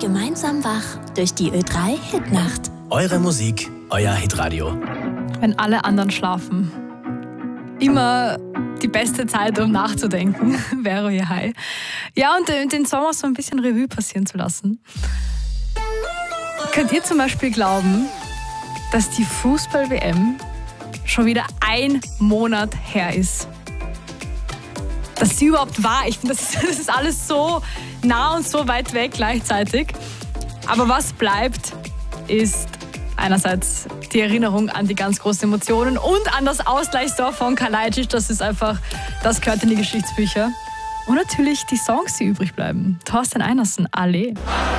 gemeinsam wach durch die Ö3 Hitnacht. Eure Musik, euer Hitradio. Wenn alle anderen schlafen. Immer die beste Zeit, um nachzudenken. Vero hier, hi. Ja, und den Sommer so ein bisschen Revue passieren zu lassen. Könnt ihr zum Beispiel glauben, dass die Fußball-WM schon wieder 1 Monat her ist? Dass sie überhaupt war. Ich finde, das ist alles so nah und so weit weg gleichzeitig. Aber was bleibt, ist einerseits die Erinnerung an die ganz großen Emotionen und an das Ausgleichstor von Kalajdzic. Das gehört in die Geschichtsbücher. Und natürlich die Songs, die übrig bleiben. Thorsten Einersen, Alle.